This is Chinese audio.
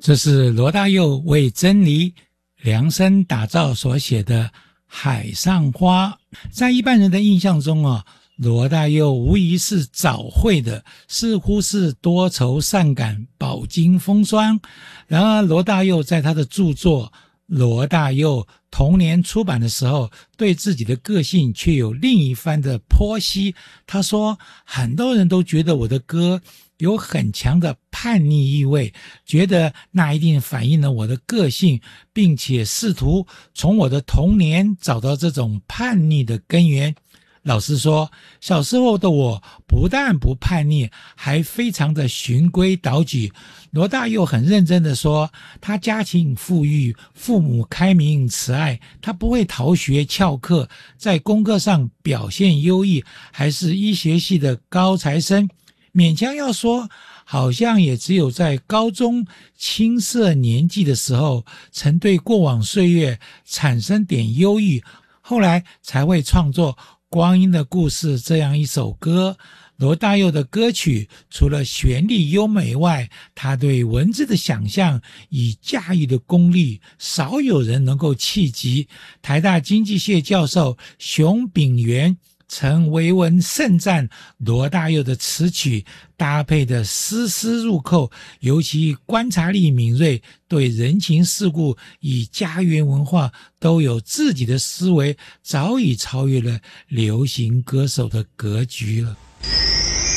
这是罗大佑为珍妮量身打造所写的《海上花》。在一般人的印象中罗大佑无疑是早慧的，似乎是多愁善感、饱经风霜。然而罗大佑在他的著作罗大佑童年出版的时候，对自己的个性却有另一番的剖析。他说，很多人都觉得我的歌有很强的叛逆意味，觉得那一定反映了我的个性，并且试图从我的童年找到这种叛逆的根源。老实说，小时候的我不但不叛逆，还非常的循规蹈矩。罗大佑很认真地说，他家庭富裕，父母开明慈爱，他不会逃学翘课，在功课上表现优异，还是医学系的高材生。勉强要说，好像也只有在高中青涩年纪的时候，曾对过往岁月产生点忧郁，后来才会创作光阴的故事这样一首歌。罗大佑的歌曲除了旋律优美外，他对文字的想象与驾驭的功力少有人能够企及。台大经济系教授熊秉元曾为文盛赞罗大佑的词曲搭配的丝丝入扣，尤其观察力敏锐，对人情世故与家园文化都有自己的思维，早已超越了流行歌手的格局了。